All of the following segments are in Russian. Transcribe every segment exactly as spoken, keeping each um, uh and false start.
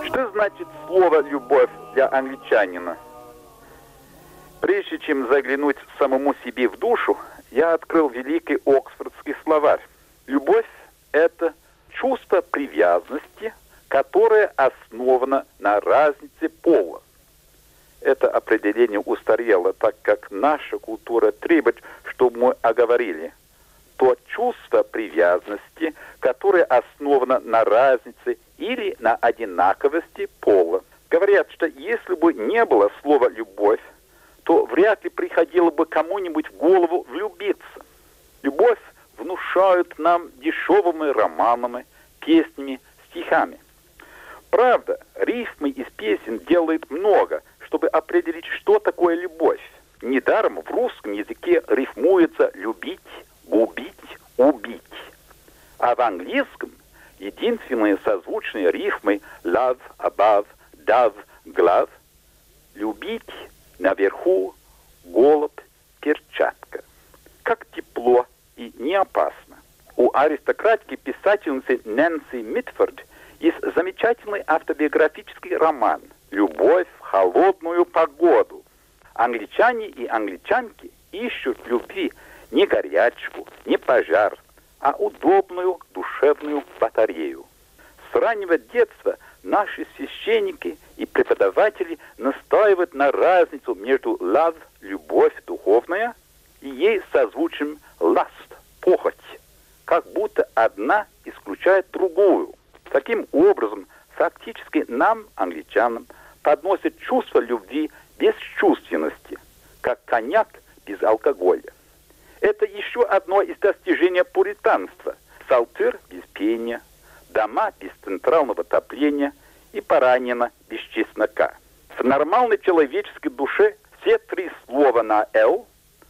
Что значит слово «любовь» для англичанина? Прежде чем заглянуть самому себе в душу, я открыл великий Оксфордский словарь. Любовь – это чувство привязанности, которое основано на разнице пола. Это определение устарело, так как наша культура требует, чтобы мы оговорили то чувство привязанности, которое основано на разнице или на одинаковости пола. Говорят, что если бы не было слова «любовь», то вряд ли приходило бы кому-нибудь в голову влюбиться. Любовь внушают нам дешевыми романами, песнями, стихами. Правда, рифмы из песен делают много, чтобы определить, что такое любовь. Недаром в русском языке рифмуется «любить», «губить», «убить». А в английском единственные созвучные рифмы «love», «above», «dove», «glove» — «любить», «наверху», «голубь», «перчатка». Как тепло и не опасно. У аристократки писательницы Нэнси Митфорд есть замечательный автобиографический роман «Любовь в холодную погоду». Англичане и англичанки ищут любви не горячку, не пожар, а удобную душевную батарею. С раннего детства наши священники и преподаватели настаивают на разницу между love, любовь духовная, и ей созвучием lust, похоть, как будто одна исключает другую. Таким образом, фактически нам, англичанам, подносят чувство любви без чувственности, как коньяк без алкоголя. Это еще одно из достижений пуританства. Псалтырь без пения, дома без центрального отопления и баранина без чеснока. В нормальной человеческой душе все три слова на «л»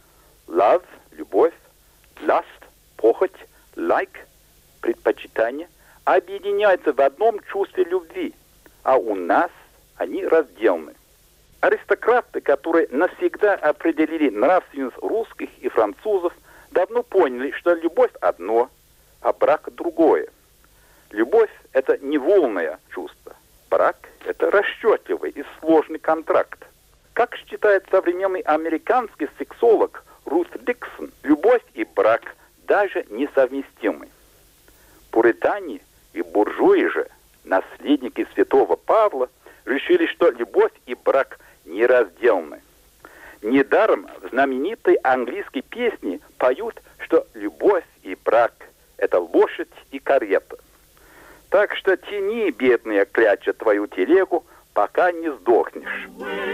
— love, любовь, lust, похоть, like, предпочитание — объединяются в одном чувстве любви, а у нас они разделаны. Аристократы, которые навсегда определили нравственность русских и французов, давно поняли, что любовь одно, а брак другое. Любовь – это не волное чувство. Брак – это расчетливый и сложный контракт. Как считает современный американский сексолог Рут Диксон, любовь и брак даже несовместимы. Пуритане и буржуи же, наследники святого Павла, решили, что любовь и брак неразделны. Недаром в знаменитой английской песне поют, что любовь и брак – это лошадь и карета. Так что тяни, бедная кляча, твою телегу, пока не сдохнешь.